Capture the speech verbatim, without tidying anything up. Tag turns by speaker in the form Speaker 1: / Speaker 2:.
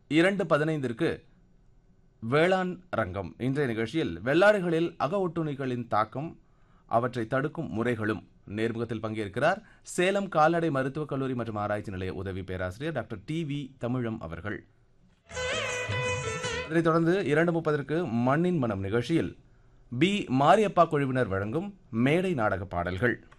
Speaker 1: இரண்டு பதினைந்திற்கு வேளாண் ரங்கம். இன்றைய நிகழ்ச்சியில் வெள்ளாடுகளில் அக ஒட்டுண்ணிகளின் தாக்கம், அவற்றை தடுக்கும் முறைகளும். நேர்முகத்தில் பங்கேற்கிறார் சேலம் கால்நடை மருத்துவக் கல்லூரி மற்றும் ஆராய்ச்சி நிலைய உதவி பேராசிரியர் டாக்டர் டி வி தமிழம் அவர்கள். இதனைத் தொடர்ந்து இரண்டு முப்பதற்கு மண்ணின் மனம் நிகழ்ச்சியில் பி மாரியப்பா குழுவினர் வழங்கும் மேடை நாடக பாடல்கள்.